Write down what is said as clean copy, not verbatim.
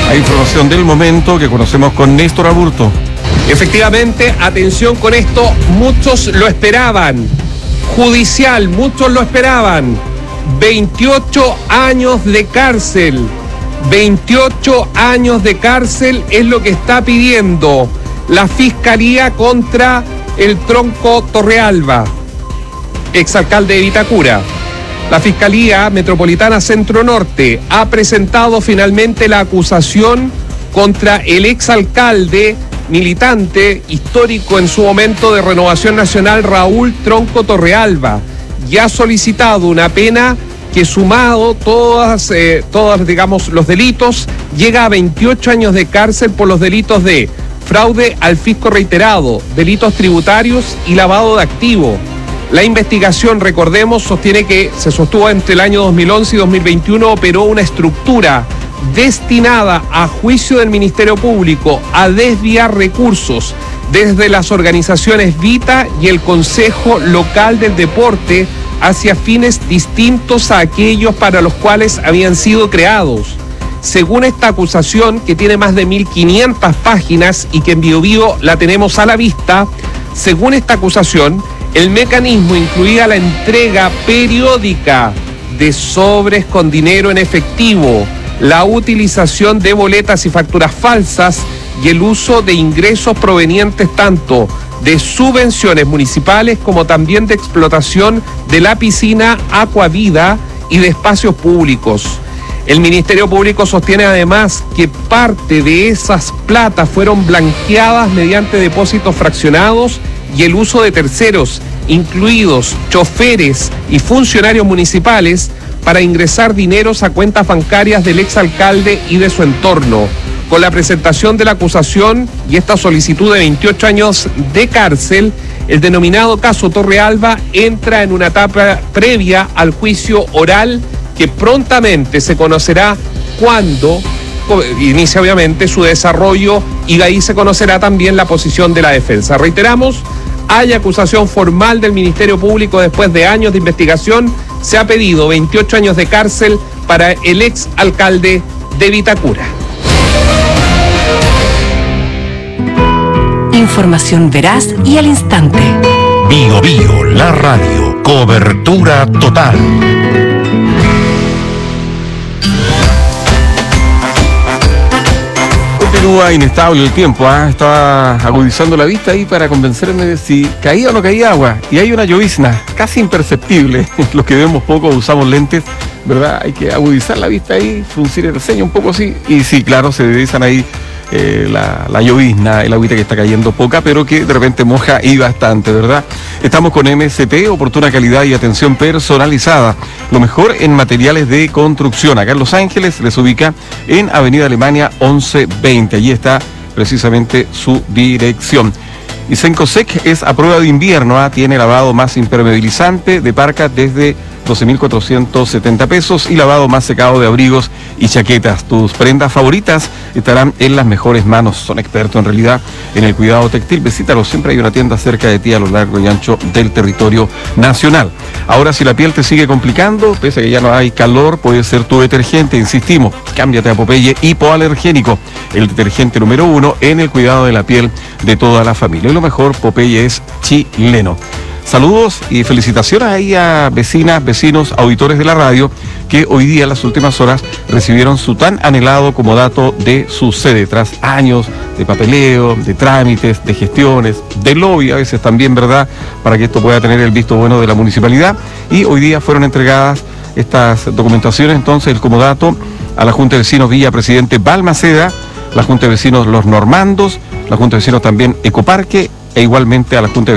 La información del momento que conocemos con Néstor Aburto. Efectivamente, atención con esto, muchos lo esperaban. Judicial, muchos lo esperaban. 28 años de cárcel. 28 años de cárcel es lo que está pidiendo la Fiscalía contra el Tronco Torrealba, exalcalde de Vitacura. La Fiscalía Metropolitana Centro Norte ha presentado finalmente la acusación contra el exalcalde, militante histórico en su momento de Renovación Nacional, Raúl Tronco Torrealba, y ha solicitado una pena que, sumado todas, digamos, los delitos, llega a 28 años de cárcel por los delitos de fraude al fisco reiterado, delitos tributarios y lavado de activos. La investigación, recordemos, sostiene que se sostuvo entre el año 2011 y 2021, operó una estructura destinada a juicio del Ministerio Público a desviar recursos desde las organizaciones Vita y el Consejo Local del Deporte hacia fines distintos a aquellos para los cuales habían sido creados. Según esta acusación, que tiene más de 1.500 páginas y que en Biobío la tenemos a la vista, según esta acusación, el mecanismo incluía la entrega periódica de sobres con dinero en efectivo, la utilización de boletas y facturas falsas y el uso de ingresos provenientes tanto de subvenciones municipales como también de explotación de la piscina Aquavida y de espacios públicos. El Ministerio Público sostiene además que parte de esas platas fueron blanqueadas mediante depósitos fraccionados y el uso de terceros, incluidos choferes y funcionarios municipales, para ingresar dineros a cuentas bancarias del exalcalde y de su entorno. Con la presentación de la acusación y esta solicitud de 28 años de cárcel, el denominado caso Torrealba entra en una etapa previa al juicio oral que prontamente se conocerá cuando inicia obviamente su desarrollo, y de ahí se conocerá también la posición de la defensa. Reiteramos, hay acusación formal del Ministerio Público después de años de investigación. Se ha pedido 28 años de cárcel para el ex alcalde de Vitacura. Información veraz y al instante. Biobío, la radio. Cobertura total. Continúa inestable el tiempo, estaba agudizando la vista ahí para convencerme de si caía o no caía agua, y hay una llovizna casi imperceptible. Los que vemos poco usamos lentes, ¿verdad? Hay que agudizar la vista ahí, fruncir el ceño un poco así, y sí, claro, se divisan ahí la llovizna, el agüita que está cayendo poca, pero que de repente moja y bastante, ¿verdad? Estamos con MSP, oportuna calidad y atención personalizada, lo mejor en materiales de construcción. Acá en Los Ángeles les ubica en Avenida Alemania 1120, allí está precisamente su dirección. Y Sencosec es a prueba de invierno, tiene lavado más impermeabilizante de parca desde 12.470 pesos y lavado más secado de abrigos y chaquetas. Tus prendas favoritas estarán en las mejores manos. Son expertos en realidad en el cuidado textil. Visítalos, siempre hay una tienda cerca de ti a lo largo y ancho del territorio nacional. Ahora, si la piel te sigue complicando, pese a que ya no hay calor, puede ser tu detergente. Insistimos, cámbiate a Popeye Hipoalergénico, el detergente número 1 en el cuidado de la piel de toda la familia. Y lo mejor, Popeye es chileno. Saludos y felicitaciones ahí a vecinas, vecinos, auditores de la radio que hoy día, en las últimas horas, recibieron su tan anhelado comodato de su sede, tras años de papeleo, de trámites, de gestiones, de lobby a veces también, ¿verdad?, para que esto pueda tener el visto bueno de la municipalidad. Y hoy día fueron entregadas estas documentaciones, entonces, el comodato a la Junta de Vecinos Villa Presidente Balmaceda, la Junta de Vecinos Los Normandos, la Junta de Vecinos también Ecoparque, e igualmente a la Junta de